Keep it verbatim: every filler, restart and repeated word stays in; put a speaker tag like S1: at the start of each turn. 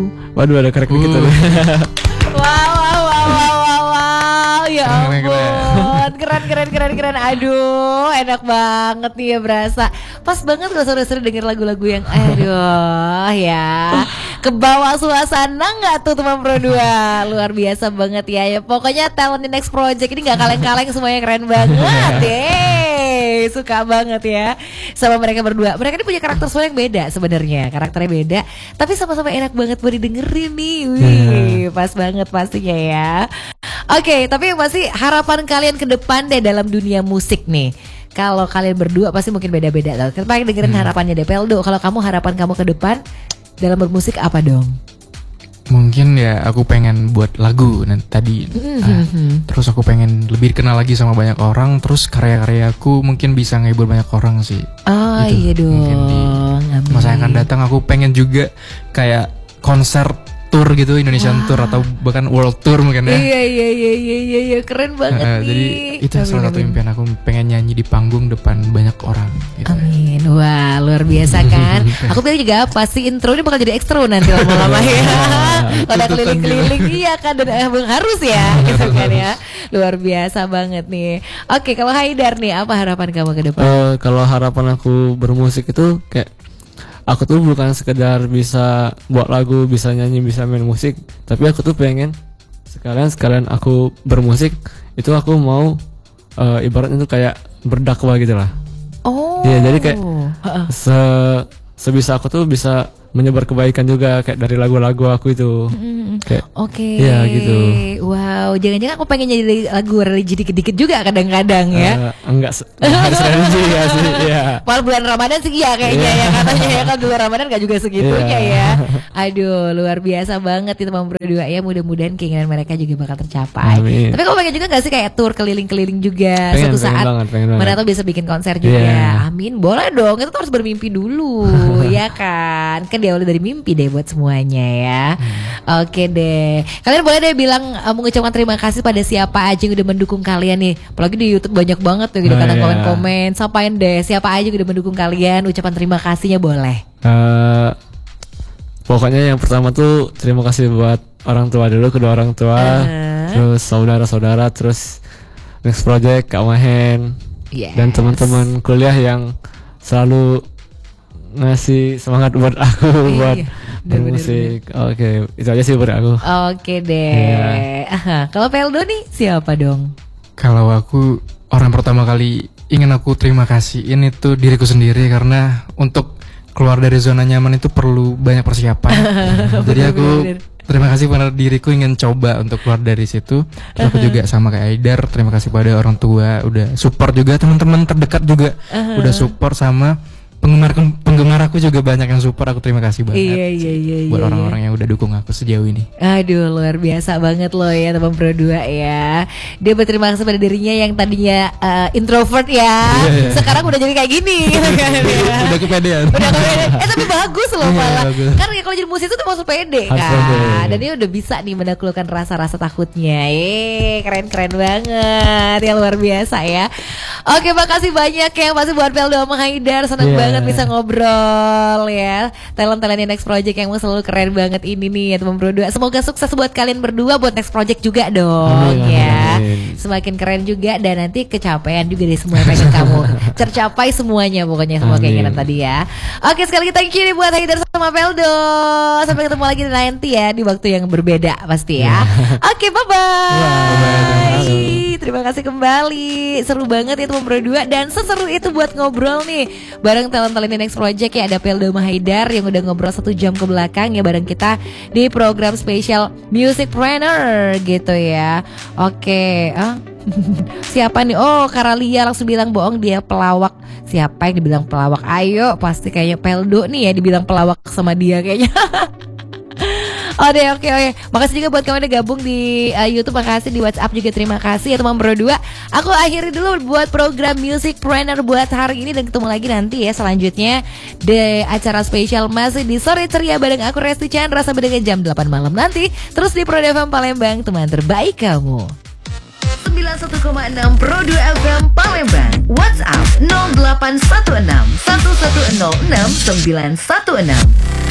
S1: Waduh ada kerek dikit
S2: Uh.
S1: tadi.
S3: Wow, wow, wow, wow, wow, wow. Ya ampun, keren, keren, keren, keren. Aduh, enak banget nih ya berasa. Pas banget kalau sore-sore denger lagu-lagu yang aduh ya. Kebawa suasana nggak tuh teman Pro dua? Luar biasa banget ya. Ya pokoknya talent the next project ini nggak kaleng-kaleng, semuanya keren banget deh. Suka banget ya sama mereka berdua. Mereka ini punya karakter suara yang beda sebenarnya. Karakternya beda, tapi sama-sama enak banget buat didengerin nih. Wih, pas banget pastinya ya. Oke, tapi yang pasti harapan kalian ke depan deh dalam dunia musik nih. Kalau kalian berdua pasti mungkin beda-beda loh. Kita pengen dengerin harapannya deh Peldo. Kalau kamu harapan kamu ke depan dalam bermusik apa dong?
S2: Mungkin ya aku pengen buat lagu nanti tadi. Ah, terus aku pengen lebih dikenal lagi sama banyak orang. Terus karya-karyaku mungkin bisa ngehibur banyak orang sih.
S3: Oh
S2: Gitu.
S3: iya dong.
S2: Mungkin di
S3: Amin.
S2: masa yang akan datang aku pengen juga kayak konser tour gitu, Indonesian tour atau bahkan world tour mungkin ya.
S3: Iya iya iya iya iya iya, keren banget
S2: Uh,
S3: nih.
S2: jadi itu
S3: Amin,
S2: salah satu
S3: amin.
S2: impian aku, pengen nyanyi di panggung depan banyak orang gitu.
S3: Amin. Wah luar biasa kan. Aku pilih juga apa sih, intro ini bakal jadi ekstro nanti lama-lama ya. Kalau keliling-keliling iya kan, dan emang harus ya gitu kan ya. Luar biasa banget nih. Oke, kalau Haidar nih, apa harapan kamu ke depan?
S1: Eh, kalau harapan aku bermusik itu kayak aku tuh bukan sekedar bisa buat lagu, bisa nyanyi, bisa main musik, tapi aku tuh pengen sekalian sekalian aku bermusik itu aku mau eh, ibaratnya tuh kayak berdakwah gitu lah.
S3: Oh.
S1: Iya, jadi kayak
S3: Heeh.
S1: se sebisa aku tuh bisa menyebar kebaikan juga kayak dari lagu-lagu aku itu. Kayak
S3: Oke.
S1: Iya, gitu.
S3: Wow, jangan-jangan aku pengen nyanyi lagu religi dikit-dikit juga kadang-kadang ya.
S1: eh, enggak se- harus religi ya sih. Iya.
S3: Walau bulan Ramadan sih iya kayaknya ya, katanya ya kan bulan Ramadan gak juga segitunya
S1: Iya.
S3: ya. Aduh, luar biasa banget itu teman berdua ya. Mudah-mudahan keinginan mereka juga bakal tercapai.
S1: Amin.
S3: Tapi kamu pengen juga gak sih kayak tour keliling-keliling juga
S1: Pengen,
S3: suatu
S1: pengen
S3: saat
S1: banget, pengen banget.
S3: mana tuh bisa bikin konser juga.
S1: Iya.
S3: Amin, boleh dong. Itu tuh harus bermimpi dulu, ya kan? Kan diawali dari mimpi deh buat semuanya ya.
S1: Hmm.
S3: Oke deh. Kalian boleh deh bilang uh, mengucapkan terima kasih pada siapa aja yang udah mendukung kalian nih. Apalagi di YouTube banyak banget tuh gitu
S1: Oh,
S3: kadang
S1: iya.
S3: komen-komen. Sampain deh siapa aja yang udah mendukung kalian. Ucapan terima kasihnya boleh.
S1: Eh, pokoknya yang pertama tuh terima kasih buat orang tua dulu, kedua orang tua,
S3: Uh-huh.
S1: terus saudara-saudara, terus Next Project, Kak Mahen,
S3: Yes.
S1: dan teman-teman kuliah yang selalu ngasih semangat buat aku
S3: Iya,
S1: buat
S3: bener-bener.
S1: bermusik. Oke, itu aja sih buat aku.
S3: Oke deh.
S1: Iya.
S3: Aha. Kalau Peldo nih siapa dong?
S2: Kalau aku orang pertama kali ingin aku terima kasihin itu diriku sendiri, karena untuk keluar dari zona nyaman itu perlu banyak persiapan. Jadi aku
S3: Bener-bener.
S2: terima kasih pada diriku ingin coba untuk keluar dari situ. Terus aku juga sama kayak Aidar, terima kasih pada orang tua udah support juga, teman-teman terdekat juga udah support, sama penggemar penggemar aku juga banyak yang support. Aku terima kasih banget
S3: Iya, iya, iya,
S2: buat
S3: iya,
S2: orang-orang yang udah dukung aku sejauh ini.
S3: Aduh luar biasa banget loh ya teman Pro dua ya. Dia berterima kasih pada dirinya yang tadinya uh, introvert ya. Sekarang udah jadi kayak gini gitu kan ya.
S2: Udah kepedean.
S3: Udah pede. Eh tapi bagus loh
S2: Iya,
S3: malah.
S2: bagus.
S3: Kan ya kalau jadi musisi itu termasuk pede
S1: Harus
S3: kan.
S1: pede.
S3: Dan dia udah bisa nih menaklukkan rasa-rasa takutnya. Eh keren-keren banget. Ya luar biasa ya. Oke, makasih banyak ya masih buat Peldo sama Haidar. Senang
S1: Iya.
S3: banget bisa ngobrol ya. Talent-talent Next Project yang selalu keren banget ini nih ya teman Pro dua. Semoga sukses buat kalian berdua, buat Next Project juga dong.
S1: Amin,
S3: Ya.
S1: amin.
S3: Semakin keren juga, dan nanti kecapean juga deh semua yang pengen kamu. Tercapai semuanya pokoknya, semua
S1: Amin.
S3: keinginan tadi ya. Oke, sekali lagi thank you nih buat Haidar sama Peldo. Sampai ketemu lagi nanti ya di waktu yang berbeda pasti ya. Oke, bye-bye. Terima kasih kembali. Seru banget ya teman Pro dua, dan seseru itu buat ngobrol nih bareng talent-talent Next Project ya. Ada Peldo sama Haidar yang udah ngobrol satu jam ke belakang ya bareng kita di program spesial Music Planner gitu ya. Oke, ah siapa nih? Oh, Karalia langsung bilang bohong, dia pelawak. Siapa yang dibilang pelawak? Ayo, pasti kayaknya Peldo nih ya dibilang pelawak sama dia kayaknya. Oh deh, oke oke. Makasih juga buat kamu yang udah gabung di uh, YouTube, makasih di WhatsApp juga, terima kasih ya teman Pro dua. Aku akhiri dulu buat program Music Planner buat hari ini, dan ketemu lagi nanti ya selanjutnya di acara spesial masih di Sore Ceria bareng aku Resti Chandra sampai dengan jam delapan malam nanti. Terus di Pro F M Palembang, teman terbaik kamu. sembilan puluh satu koma enam Pro dua F M Palembang. WhatsApp nol delapan satu enam satu satu nol enam sembilan satu enam.